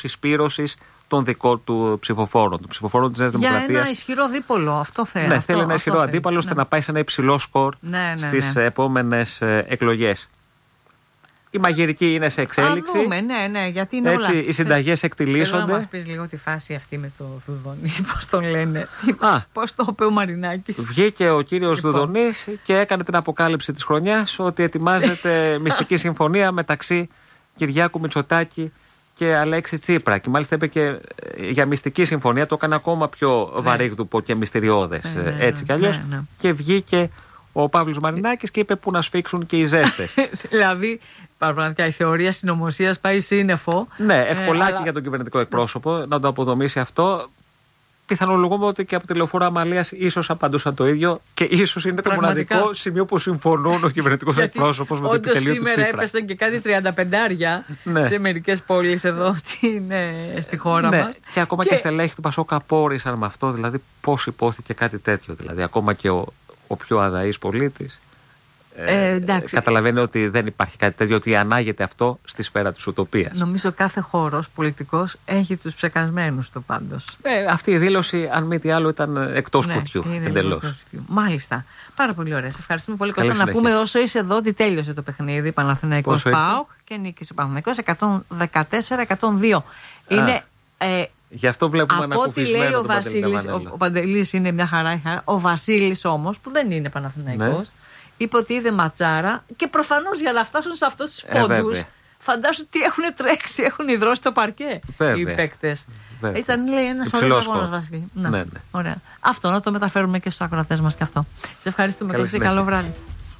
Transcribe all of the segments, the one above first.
συσπήρωσης των δικών του ψηφοφόρων, των ψηφοφόρων της Νέας Δημοκρατίας. Για ένα ισχυρό δίπολο, αυτό θέλει. Ναι, θέλει ένα ισχυρό αντίπαλο ώστε να πάει σε ένα υψηλό σκορ στις επόμενες εκλογές. Η μαγειρική είναι σε εξέλιξη. Α, δούμε, ναι, γιατί είναι έτσι, όλα. Οι συνταγές εκτιλήσονται. Θέλω να μας πεις λίγο τη φάση αυτή με το Δουδονή, πώς τον λένε, πώς το είπε ο Μαρινάκης. Βγήκε ο κύριος Δουδονής και έκανε την αποκάλυψη της χρονιάς ότι ετοιμάζεται μυστική συμφωνία μεταξύ Κυριάκου Μητσοτάκη και Αλέξη Τσίπρα. Και μάλιστα είπε και για μυστική συμφωνία, το έκανε ακόμα πιο βαρύγδουπο και μυστηριώδες, έτσι κι αλλιώς. Και βγήκε ο Παύλος Μαρινάκης και είπε πού να σφίξουν και οι ζέστες. Δηλαδή, πραγματικά η θεωρία συνωμοσίας πάει σύννεφο. Ναι, ευκολάκι για τον κυβερνητικό εκπρόσωπο να το αποδομήσει αυτό. Πιθανολογούμε ότι και από τη Λεωφόρο Αμαλίας ίσως απαντούσαν το ίδιο και ίσως είναι το μοναδικό σημείο που συμφωνούν ο κυβερνητικός εκπρόσωπος με το επιτελείο του Τσίπρα. Σήμερα έπεσαν και κάτι 35 σε μερικές πόλεις εδώ στη χώρα μας. Και ακόμα και στελέχη του Πασόκ απόρρισαν με αυτό, δηλαδή πώς υπόθηκε κάτι τέτοιο. Δηλαδή, ακόμα και ο πιο αδαής πολίτης καταλαβαίνει ότι δεν υπάρχει κάτι τέτοιο, ότι ανάγεται αυτό στη σφαίρα της ουτοπίας. Νομίζω κάθε χώρος πολιτικός έχει τους ψεκασμένους του πάντως. Αυτή η δήλωση, αν μη τι άλλο, ήταν εκτός κουτιού. Εντελώς. Μάλιστα. Πάρα πολύ ωραία. Σε ευχαριστούμε πολύ, Κώστα. Να πούμε όσο είσαι εδώ ότι τέλειωσε το παιχνίδι. Παναθηναϊκός ΠΑΟΚ και νίκησε ο Παναθηναϊκός 114-102. Είναι. Γι' αυτό βλέπουμε ένα κουφισμένο. Από ό,τι λέει ο Παντελής είναι μια χαρά. Ο Βασίλης όμως, που δεν είναι Παναθηναϊκός, είπε ότι είδε ματσάρα και προφανώς για να φτάσουν σε αυτούς τους πόντους, φαντάσου τι έχουν τρέξει, έχουν υδρώσει το παρκέ οι παίκτες. Ήταν, λέει, ένας ωραίος αγώνας, Βασίλη. Ναι. Ωραία. Αυτό να το μεταφέρουμε και στους ακροατές μας και αυτό. Σε ευχαριστούμε. Καλό βράδυ.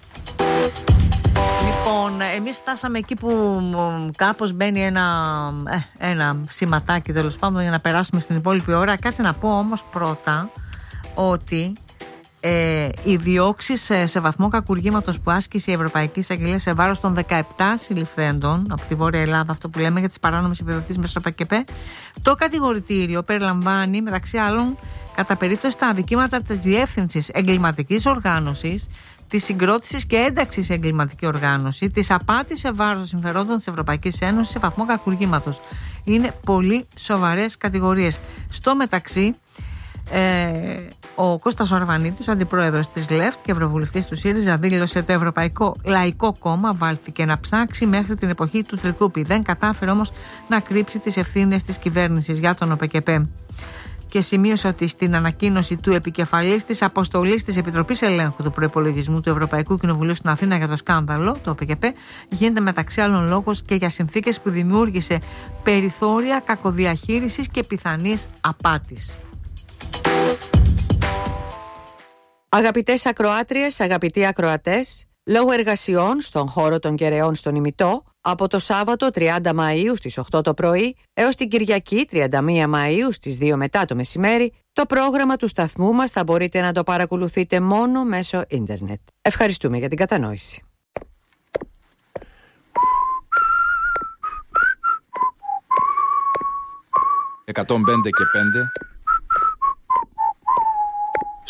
Λοιπόν, εμείς φτάσαμε εκεί που κάπως μπαίνει ένα σηματάκι, τέλος πάντων, για να περάσουμε στην υπόλοιπη ώρα. Κάτσε να πω όμως πρώτα ότι οι διώξεις σε βαθμό κακουργήματος που άσκησε η Ευρωπαϊκή Εισαγγελία σε βάρος των 17 συλληφθέντων από τη Βόρεια Ελλάδα, αυτό που λέμε για τις παράνομες επιδοτήσεις μέσω ΠΑΚΕΠΕ, το κατηγορητήριο περιλαμβάνει μεταξύ άλλων κατά περίπτωση τα αδικήματα της διεύθυνσης εγκληματικής οργάνωσης, της συγκρότησης και ένταξης σε εγκληματική οργάνωση, της απάτης σε βάρος των συμφερόντων της Ευρωπαϊκής Ένωσης σε βαθμό κακουργήματος. Είναι πολύ σοβαρές κατηγορίες. Στο μεταξύ, ο Κώστας Ορβανίτης, ο αντιπρόεδρος της ΛΕΦΤ και ευρωβουλευτής του ΣΥΡΙΖΑ, δήλωσε το Ευρωπαϊκό Λαϊκό Κόμμα βάλθηκε να ψάξει μέχρι την εποχή του Τρικούπη. Δεν κατάφερε όμως να κρύψει τις ευθύνες της κυβέρνησης για τον ΟΠΕΚΕΠΕ. Και σημείωσε ότι στην ανακοίνωση του επικεφαλής της αποστολής της Επιτροπής Ελέγχου του Προϋπολογισμού του Ευρωπαϊκού Κοινοβουλίου στην Αθήνα για το σκάνδαλο, το ΟΠΕΚΕΠΕ, γίνεται μεταξύ άλλων λόγος και για συνθήκες που δημιούργησε περιθώρια κακοδιαχείρισης και πιθανής απάτης. Αγαπητές ακροάτριες, αγαπητοί ακροατές, λόγω εργασιών στον χώρο των Κεραιών στον Ημιτό, από το Σάββατο 30 Μαΐου στις 8 το πρωί έως την Κυριακή 31 Μαΐου στις 2 μετά το μεσημέρι, το πρόγραμμα του σταθμού μας θα μπορείτε να το παρακολουθείτε μόνο μέσω ίντερνετ. Ευχαριστούμε για την κατανόηση. 105 και 5